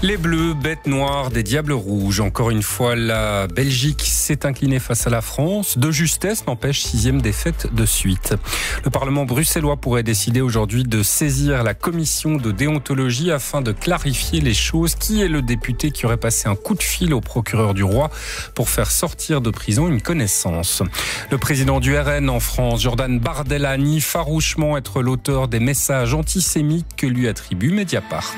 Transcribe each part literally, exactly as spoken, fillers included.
Les Bleus, bêtes noires des Diables Rouges. Encore une fois, la Belgique s'est inclinée face à la France. De justesse, n'empêche, sixième défaite de suite. Le Parlement bruxellois pourrait décider aujourd'hui de saisir la commission de déontologie afin de clarifier les choses. Qui est le député qui aurait passé un coup de fil au procureur du roi pour faire sortir de prison une connaissance? Le président du R N en France, Jordan Bardella, nie farouchement être l'auteur des messages antisémites que lui attribue Mediapart.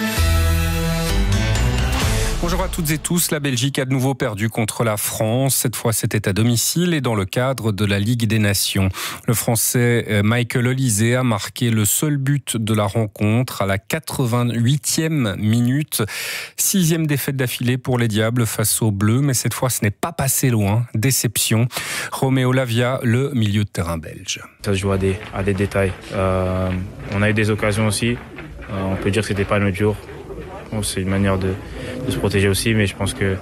Bonjour à toutes et tous. La Belgique a de nouveau perdu contre la France. Cette fois, c'était à domicile et dans le cadre de la Ligue des Nations. Le Français Michael Olise a marqué le seul but de la rencontre à la quatre-vingt-huitième minute. Sixième défaite d'affilée pour les Diables face aux Bleus, mais cette fois, ce n'est pas passé loin. Déception. Romeo Lavia, le milieu de terrain belge. Ça se joue à des, à des détails. Euh, on a eu des occasions aussi. Euh, on peut dire que c'était pas notre jour. Bon, c'est une manière de, de se protéger aussi, mais je pense que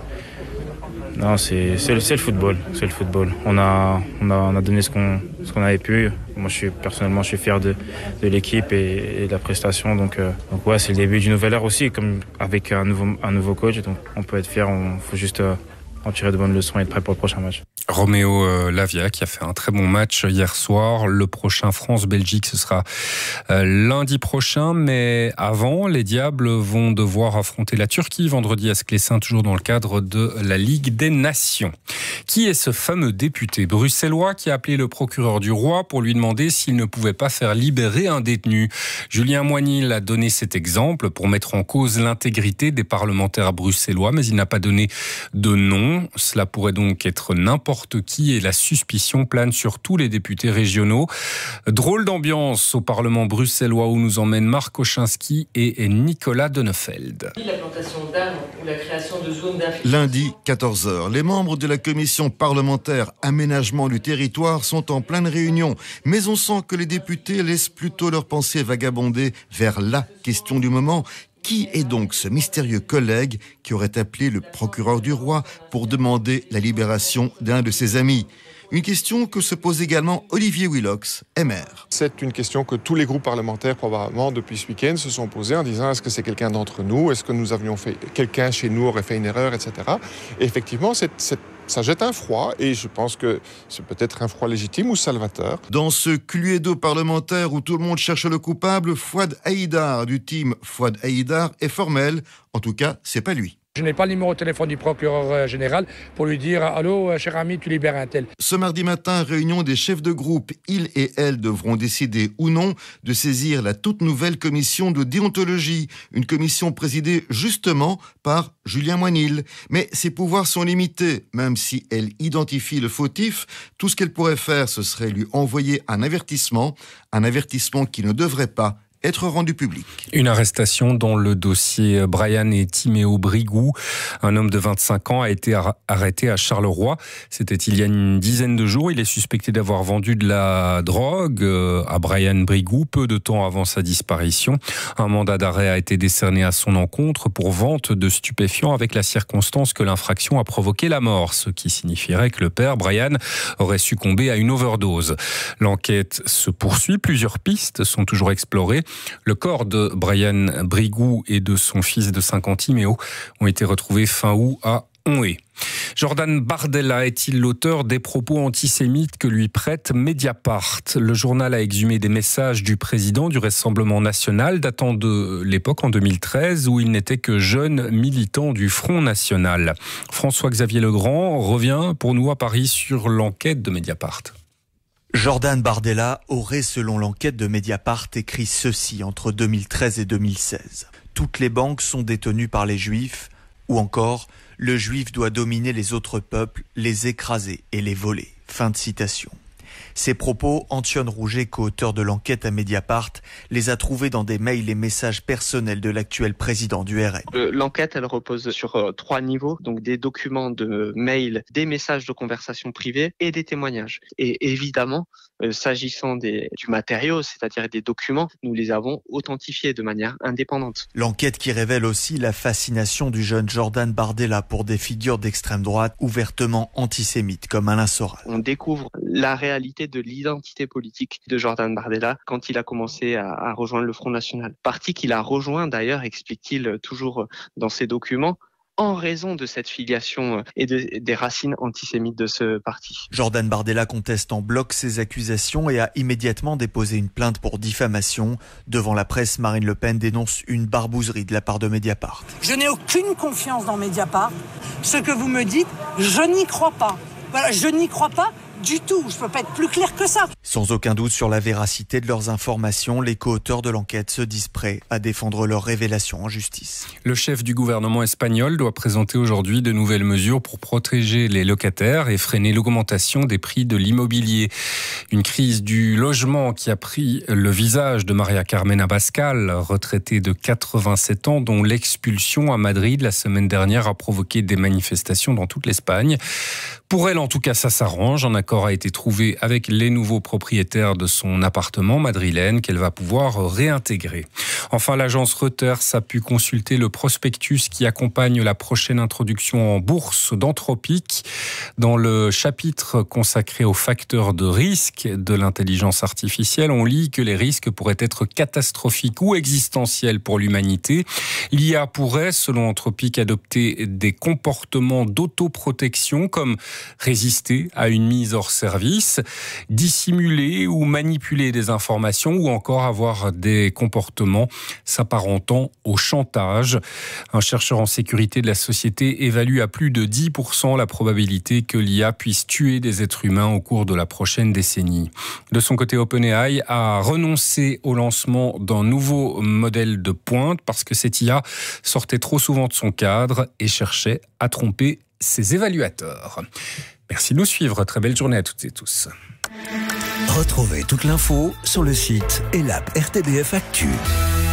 non, c'est, c'est, c'est le football. C'est le football. On a, on a, on a donné ce qu'on, ce qu'on avait pu. Moi, je suis personnellement, je suis fier de, de l'équipe et, et de la prestation. Donc, euh, donc ouais, c'est le début d'une nouvelle ère aussi, comme avec un nouveau, un nouveau coach. Donc, on peut être fier. Il faut juste euh, en tirer de bonnes leçons et être prêt pour le prochain match. Roméo Lavia qui a fait un très bon match hier soir. Le prochain France-Belgique, ce sera lundi prochain. Mais avant, les Diables vont devoir affronter la Turquie vendredi à Sclessin, toujours dans le cadre de la Ligue des Nations. Qui est ce fameux député bruxellois qui a appelé le procureur du roi pour lui demander s'il ne pouvait pas faire libérer un détenu? Julien Moinil a donné cet exemple pour mettre en cause l'intégrité des parlementaires bruxellois, mais il n'a pas donné de nom. Cela pourrait donc être n'importe qui et la suspicion plane sur tous les députés régionaux. Drôle d'ambiance au Parlement bruxellois où nous emmènent Marc Oczynski et Nicolas Donnefeld. La plantation d'arbres ou la création de zones d'infiltration. Lundi, quatorze heures, les membres de la commission parlementaire aménagement du territoire sont en pleine réunion. Mais on sent que les députés laissent plutôt leurs pensées vagabonder vers la question du moment. Qui est donc ce mystérieux collègue qui aurait appelé le procureur du roi pour demander la libération d'un de ses amis? Une question que se pose également Olivier Willox, M R. C'est une question que tous les groupes parlementaires, probablement, depuis ce week-end, se sont posés en disant est-ce que c'est quelqu'un d'entre nous? Est-ce que nous avions fait, quelqu'un chez nous aurait fait une erreur, et cetera. Et effectivement, c'est, c'est, ça jette un froid, et je pense que c'est peut-être un froid légitime ou salvateur. Dans ce cluedo parlementaire où tout le monde cherche le coupable, Fouad Haïdar du team Fouad Haïdar est formel. En tout cas, c'est pas lui. Je n'ai pas le numéro de téléphone du procureur général pour lui dire « Allô, cher ami, tu libères un tel ». Ce mardi matin, réunion des chefs de groupe. Ils et elles devront décider ou non de saisir la toute nouvelle commission de déontologie. Une commission présidée justement par Julien Moinil. Mais ses pouvoirs sont limités. Même si elle identifie le fautif, tout ce qu'elle pourrait faire, ce serait lui envoyer un avertissement. Un avertissement qui ne devrait pas être rendu public. Une arrestation dans le dossier Brian et Timéo Brigou. Un homme de vingt-cinq ans a été arrêté à Charleroi. C'était il y a une dizaine de jours. Il est suspecté d'avoir vendu de la drogue à Brian Brigou peu de temps avant sa disparition. Un mandat d'arrêt a été décerné à son encontre pour vente de stupéfiants avec la circonstance que l'infraction a provoqué la mort, ce qui signifierait que le père, Brian, aurait succombé à une overdose. L'enquête se poursuit. Plusieurs pistes sont toujours explorées. Le corps de Brian Brigou et de son fils de cinq ans, Timéo, ont été retrouvés fin août à Onhé. Jordan Bardella est-il l'auteur des propos antisémites que lui prête Mediapart? Le journal a exhumé des messages du président du Rassemblement national datant de l'époque en deux mille treize où il n'était que jeune militant du Front national. François-Xavier Legrand revient pour nous à Paris sur l'enquête de Mediapart. Jordan Bardella aurait, selon l'enquête de Mediapart, écrit ceci entre deux mille treize et deux mille seize. Toutes les banques sont détenues par les Juifs, ou encore, le Juif doit dominer les autres peuples, les écraser et les voler. Fin de citation. Ces propos, Antoine Rouget, co-auteur de l'enquête à Mediapart, les a trouvés dans des mails et messages personnels de l'actuel président du R N. Euh, l'enquête, elle repose sur euh, trois niveaux, donc des documents de mails, des messages de conversation privée et des témoignages. Et évidemment, euh, s'agissant des, du matériau, c'est-à-dire des documents, nous les avons authentifiés de manière indépendante. L'enquête qui révèle aussi la fascination du jeune Jordan Bardella pour des figures d'extrême droite ouvertement antisémites comme Alain Soral. On découvre la réalité marqué de l'identité politique de Jordan Bardella quand il a commencé à, à rejoindre le Front National. Parti qu'il a rejoint d'ailleurs, explique-t-il toujours dans ses documents, en raison de cette filiation et de, des racines antisémites de ce parti. Jordan Bardella conteste en bloc ces accusations et a immédiatement déposé une plainte pour diffamation. Devant la presse, Marine Le Pen dénonce une barbouzerie de la part de Mediapart. Je n'ai aucune confiance dans Mediapart. Ce que vous me dites, je n'y crois pas. Voilà, je n'y crois pas du tout. Je ne peux pas être plus clair que ça. Sans aucun doute sur la véracité de leurs informations, les co-auteurs de l'enquête se disent prêts à défendre leurs révélations en justice. Le chef du gouvernement espagnol doit présenter aujourd'hui de nouvelles mesures pour protéger les locataires et freiner l'augmentation des prix de l'immobilier. Une crise du logement qui a pris le visage de Maria Carmen Abascal, retraitée de quatre-vingt-sept ans, dont l'expulsion à Madrid la semaine dernière a provoqué des manifestations dans toute l'Espagne. Pour elle, en tout cas, ça s'arrange. Un accord a été trouvé avec les nouveaux propriétaires de son appartement madrilène qu'elle va pouvoir réintégrer. Enfin, l'agence Reuters a pu consulter le prospectus qui accompagne la prochaine introduction en bourse d'Anthropic. Dans le chapitre consacré aux facteurs de risque de l'intelligence artificielle, on lit que les risques pourraient être catastrophiques ou existentiels pour l'humanité. L'I A pourrait, selon Anthropic, adopter des comportements d'autoprotection comme résister à une mise hors service, dissimuler ou manipuler des informations ou encore avoir des comportements s'apparentant au chantage. Un chercheur en sécurité de la société évalue à plus de dix pour cent la probabilité que l'I A puisse tuer des êtres humains au cours de la prochaine décennie. De son côté, OpenAI a renoncé au lancement d'un nouveau modèle de pointe parce que cette I A sortait trop souvent de son cadre et cherchait à tromper ses évaluateurs. Merci de nous suivre. Très belle journée à toutes et tous. Retrouvez toute l'info sur le site et l'app R T B F Actu.